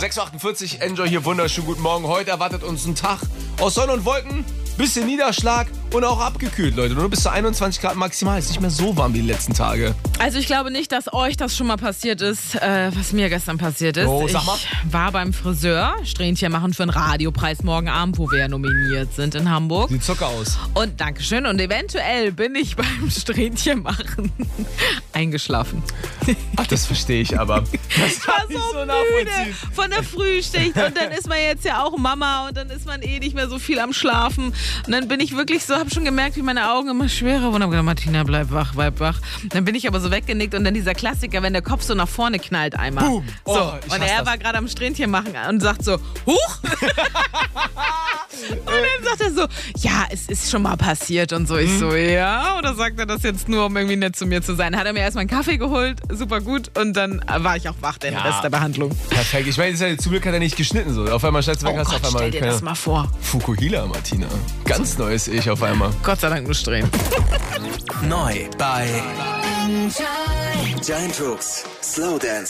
6.48 Uhr, Enjoy hier, wunderschönen guten Morgen. Heute erwartet uns ein Tag aus Sonne und Wolken, bisschen Niederschlag und auch abgekühlt, Leute. Nur bis zu 21 Grad maximal. Ist nicht mehr so warm wie die letzten Tage. Also ich glaube nicht, dass euch das schon mal passiert ist, was mir gestern passiert ist. Oh, sag mal. Ich war beim Friseur, Strähnchen machen für einen Radiopreis morgen Abend, wo wir ja nominiert sind in Hamburg. Sieht Zucker aus. Und Dankeschön. Und eventuell bin ich beim Strähnchen machen eingeschlafen. Ach, das verstehe ich aber. Das war kann ich so so müde nachvollziehen. von der Frühschicht und dann ist man jetzt ja auch Mama und dann ist man eh nicht mehr so viel am Schlafen und dann bin ich wirklich so, habe schon gemerkt, wie meine Augen immer schwerer wurden. Hab gedacht, Martina, bleib wach. Dann bin ich aber so weggenickt und dann dieser Klassiker, wenn der Kopf so nach vorne knallt einmal. Boom. Oh, So, ich und hasse er das. war gerade am Strähnchen machen und sagt so, huch! Und dann sagt er so, ja, es ist schon mal passiert und so. Ich so, ja, oder sagt er das jetzt nur, um irgendwie nett zu mir zu sein? Hat er mir erstmal einen Kaffee geholt, super gut, und dann war ich auch wach den Rest der Behandlung. Perfekt. Ich meine, zum Glück hat er nicht geschnitten. So. Auf einmal stellst du weg, Oh hast du Gott, auf einmal stell dir das mal vor. Fukuhila, Martina. Ganz neues Ich auf einmal. Gott sei Dank nur Strähnen. Neu bei Giant Rooks Slow Dance